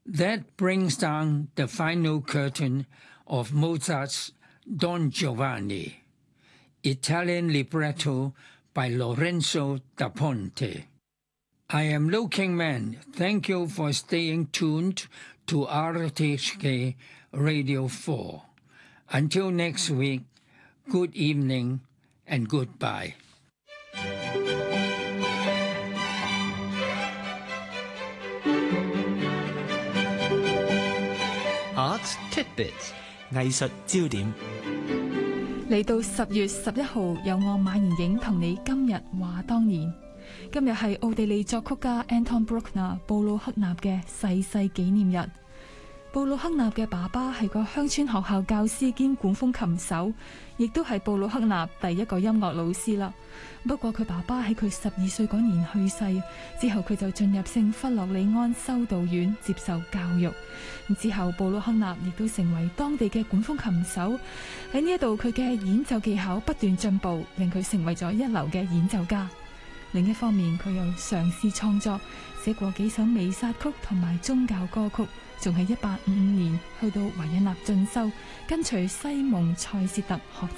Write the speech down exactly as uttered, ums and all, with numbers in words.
That brings down the final curtain of Mozart's Don Giovanni, Italian libretto by Lorenzo da Ponte. I am Liu Kingman. Thank you for staying tuned to R T H K Radio four. Until next week, good evening and goodbye. Art Tidbits 藝術焦點嚟到十月十一號，由我馬妍影同你今日話當年。今日係奧地利作曲家 Anton Bruckner 布魯克納嘅逝世紀念日。布魯克納嘅爸爸係個鄉村學校教師兼管風琴手，亦都係布魯克納第一個音樂老師啦。不過佢爸爸喺佢十二歲嗰年去世之後，佢就進入聖弗洛里安修道院接受教育。之後布魯克納亦都成為當地嘅管風琴手。喺呢一度，佢嘅演奏技巧不斷進步，令佢成為咗一流嘅演奏家。另一方面，佢又嘗試創作，寫過幾首彌撒曲同埋宗教歌曲，仲喺一八五五年去到維也納進修，跟隨西蒙塞舌特學